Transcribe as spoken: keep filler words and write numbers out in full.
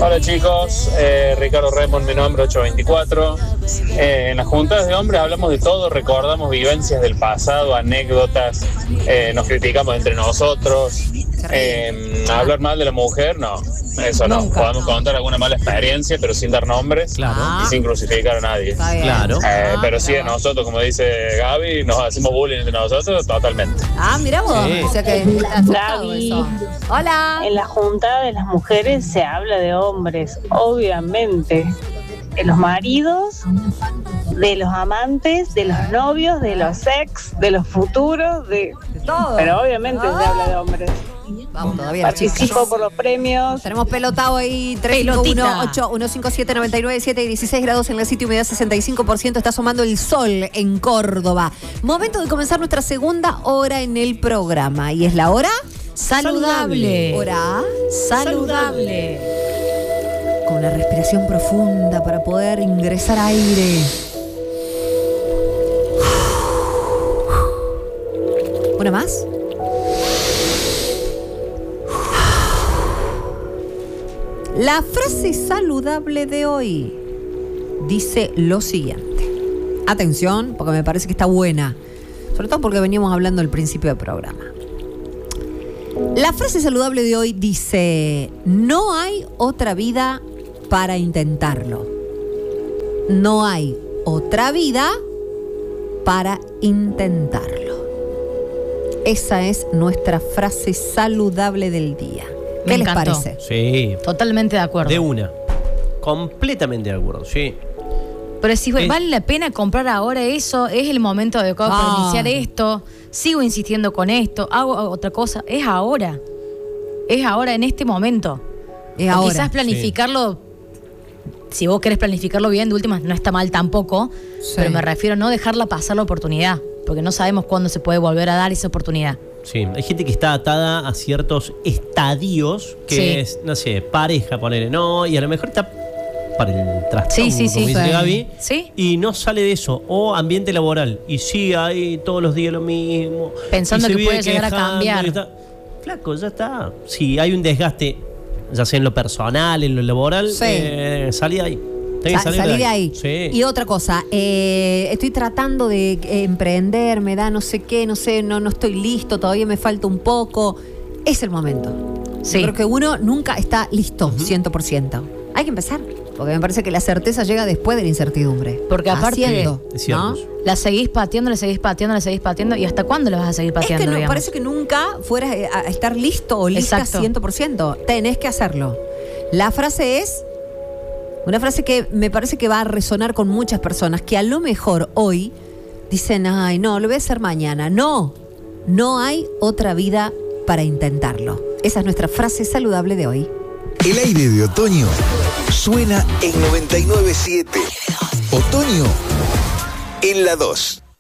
Hola chicos, eh, Ricardo Raymond, mi nombre, ocho veinticuatro. Eh, en las juntas de hombres hablamos de todo, recordamos vivencias del pasado, anécdotas, eh, nos criticamos entre nosotros. Eh, hablar mal de la mujer, no, eso no. Nunca, Podemos no. contar alguna mala experiencia, pero sin dar nombres Claro. y sin crucificar a nadie. Está bien. Claro. Eh, Ah, pero sí, mirá a vos. nosotros, como dice Gaby, nos hacemos bullying entre nosotros, totalmente. Ah, mirá vos. Sí. O sea que está asustado Gaby. eso. Hola. En la juntada de las mujeres se habla de hombres, obviamente. De los maridos, de los amantes, de los novios, de los ex, de los futuros, de... De todo. Pero obviamente Ah. se habla de hombres. Vamos todavía, las chicas. Participo por los premios. Tenemos pelotado ahí, tres cinco uno, ocho uno cinco siete, nueve nueve siete y dieciséis grados en la sitio, humedad sesenta y cinco por ciento, está asomando el sol en Córdoba. Momento de comenzar nuestra segunda hora en el programa. ¿Y es la hora? Saludable. Hora Saludable. con una respiración profunda para poder ingresar aire. ¿Una más? La frase saludable de hoy dice lo siguiente. Atención, porque me parece que está buena. Sobre todo porque veníamos hablando al principio del programa. La frase saludable de hoy dice: no hay otra vida para intentarlo. No hay otra vida para intentarlo. Esa es nuestra frase saludable del día. ¿Qué Me les encantó. parece? Sí. Totalmente de acuerdo. De una. Completamente de acuerdo, sí. Pero si Es- vale la pena comprar ahora eso, es el momento adecuado Ah. para iniciar esto, sigo insistiendo con esto, hago otra cosa, es ahora. Es ahora, en este momento. Es O ahora. quizás planificarlo, si vos querés planificarlo bien, de última no está mal tampoco, Sí. pero me refiero a no dejarla pasar la oportunidad, porque no sabemos cuándo se puede volver a dar esa oportunidad. Sí, hay gente que está atada a ciertos estadios que Sí. es, no sé, pareja, ponerle, no, y a lo mejor está para el trastorno, Sí, sí, sí. como dice Sí. Gaby, ¿Sí? y no sale de eso, o ambiente laboral, y sí, hay todos los días lo mismo. Pensando y se que vive puede llegar a quejando, cambiar. y está- Flaco, ya está. Si hay un desgaste, ya sea en lo personal, en lo laboral, Sí. eh, salí de ahí. Tenés que Sa- salir salí de ahí. Sí. Y otra cosa, eh, estoy tratando de eh, emprender, me da no sé qué, no sé, no, no estoy listo, todavía me falta un poco. Es el momento. Sí. Yo creo que uno nunca está listo, cien por ciento. Hay que empezar, porque me parece que la certeza llega después de la incertidumbre. Porque aparte- Haciendo, Es cierto. ¿no? La seguís pateando, la seguís pateando, la seguís pateando, ¿y hasta cuándo la vas a seguir Es pateando? que no, digamos? parece que nunca fueras a a estar listo o lista Exacto. cien por ciento. Tenés que hacerlo. La frase es una frase que me parece que va a resonar con muchas personas que a lo mejor hoy dicen, ay, no, lo voy a hacer mañana. No, no hay otra vida para intentarlo. Esa es nuestra frase saludable de hoy. El aire de otoño suena en noventa y nueve punto siete. Otoño en la dos.